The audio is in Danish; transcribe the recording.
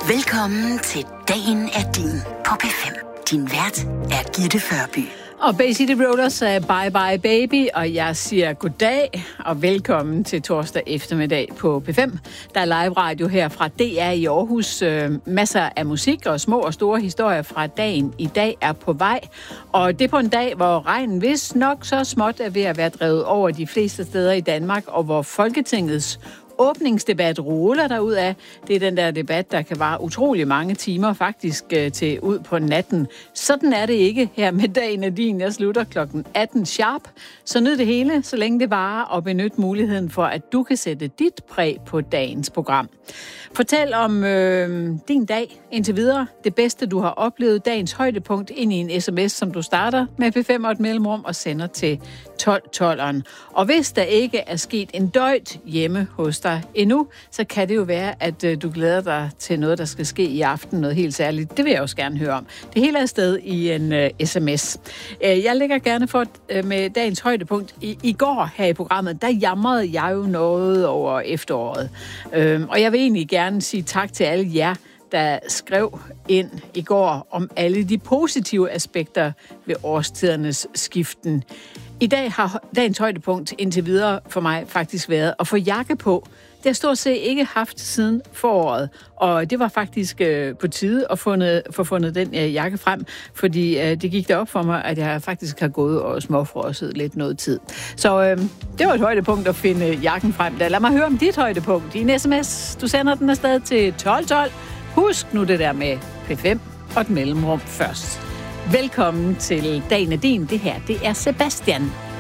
Velkommen til Dagen er din på P5. Din vært er Gitte Førby. Og Bay City Rollers er Bye Bye Baby, og jeg siger goddag og velkommen til torsdag eftermiddag på P5. Der er live radio her fra DR i Aarhus. Masser af musik og små og store historier fra dagen i dag er på vej. Og det er på en dag, hvor regnen vist nok så småt er ved at være drevet over de fleste steder i Danmark, og hvor Folketingets åbningsdebat ruller derudad. Det er den der debat, der kan vare utrolig mange timer, faktisk til ud på natten. Sådan er det ikke her med Dagen er din. Jeg slutter klokken 18 sharp. Så nyd det hele, så længe det varer, og benyt muligheden for, at du kan sætte dit præg på dagens program. Fortæl om din dag indtil videre. Det bedste, du har oplevet. Dagens højdepunkt ind i en sms, som du starter med P5 og et mellemrum og sender til 1212'eren. Og hvis der ikke er sket en døjt hjemme hos dig endnu, så kan det jo være, at du glæder dig til noget, der skal ske i aften. Noget helt særligt. Det vil jeg også gerne høre om. Det hele er afsted i en sms. Jeg lægger gerne for med dagens højdepunkt. I går her i programmet, der jamrede jeg jo noget over efteråret. Og jeg vil egentlig gerne sige tak til alle jer, der skrev ind i går om alle de positive aspekter ved årstidernes skiften. I dag har dagens højdepunkt indtil videre for mig faktisk været at få jakke på. Det har stort set ikke haft siden foråret, og det var faktisk på tide at få fundet den jakke frem, fordi det gik derop for mig, at jeg faktisk har gået og småfrosset lidt noget tid. Så det var et højdepunkt at finde jakken frem. Lad mig høre om dit højdepunkt i en sms. Du sender den afsted til 1212. Husk nu det der med P5 og et mellemrum først. Velkommen til Dagen er din. Det her, det er Sebastian.